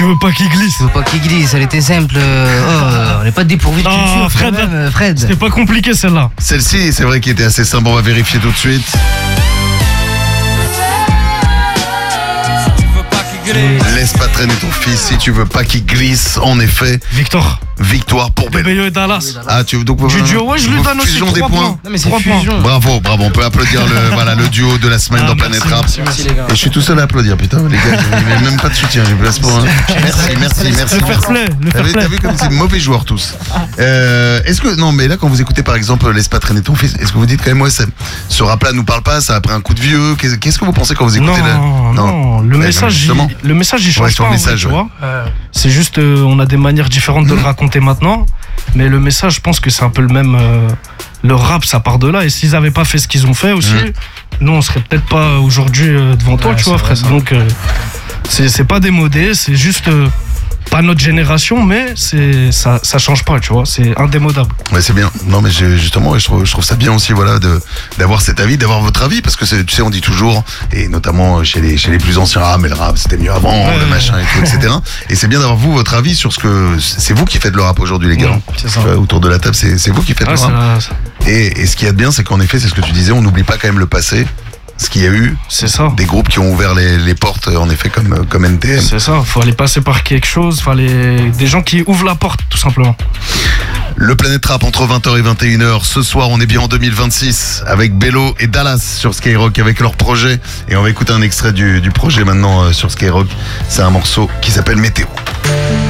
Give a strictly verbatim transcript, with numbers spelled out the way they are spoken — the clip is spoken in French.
Tu veux pas qu'il glisse? Je veux pas qu'il glisse, elle était simple. Oh, on n'est pas dépourvu de Non, culture. Fred, quand même, Fred. C'était pas compliqué celle-là. Celle-ci, c'est vrai qu'il était assez simple, on va vérifier tout de suite. Laisse pas traîner ton fils si tu veux pas qu'il glisse. En effet, Victor. victoire pour Bello. Bébé Yo et Dallas. Ah, tu veux donc Du duo, ouais, je lui donne aussi fusion des trois points. points. Non, mais c'est Trois points. fusion. Bravo, bravo, on peut applaudir le, voilà, le duo de la semaine Ah, dans merci, Planète Rap. merci, merci. les gars. Et je suis tout seul à applaudir, putain, les gars, j'ai même pas de soutien, j'ai place pour un. Merci, merci, merci. Le fair play, le T'as fair vu, play. t'as vu comme c'est mauvais joueurs tous. Euh, est-ce que, non, mais là, quand vous écoutez par exemple Laisse pas traîner ton fils, est-ce que vous dites quand même, ouais, ça- ce rap-là nous parle pas, ça a pris un coup de vieux? Qu'est-ce qu'est-ce que vous pensez quand vous écoutez Non, le. non, le Mais message, justement. il, le message, il change Ouais, sur pas, le en vrai, message, tu ouais. vois. C'est juste, euh, on a des manières différentes de le raconter maintenant, mais le message, je pense que c'est un peu le même. euh, le rap, ça part de là, et s'ils avaient pas fait ce qu'ils ont fait aussi, Mhm. nous, on serait peut-être pas aujourd'hui euh, devant toi, Ouais, tu vois, c'est vrai, frère. ça. Donc, euh, c'est c'est pas démodé, c'est juste. euh, pas notre génération, mais c'est ça, ça change pas, tu vois, c'est indémodable. Ouais, c'est bien. Non, mais j'ai- justement, je trouve, je trouve ça bien aussi, voilà, de d'avoir cet avis, d'avoir votre avis, parce que c'est- tu sais, on dit toujours, et notamment chez les chez les plus anciens, ah mais le rap c'était mieux avant, Ouais, le ouais, machin et tout, et cetera. Et c'est bien d'avoir vous votre avis sur ce que c'est vous qui faites le rap aujourd'hui, les gars. Ouais, c'est ça. Tu vois, autour de la table, c'est c'est vous qui faites Ah, le c'est rap. la- c'est- Et, et ce qu'il y a de bien, c'est qu'en effet, c'est ce que tu disais, on n'oublie pas quand même le passé. Ce qu'il y a eu, c'est ça. des groupes qui ont ouvert les, les portes, en effet, comme, comme N T M. C'est ça, faut aller passer par quelque chose, fallait des gens qui ouvrent la porte, tout simplement. Le Planète Rap entre vingt heures et vingt et une heures. Ce soir, on est bien en deux mille vingt-six avec Bello et Dallas sur Skyrock avec leur projet. Et on va écouter un extrait du, du projet maintenant euh, sur Skyrock. C'est un morceau qui s'appelle Météo.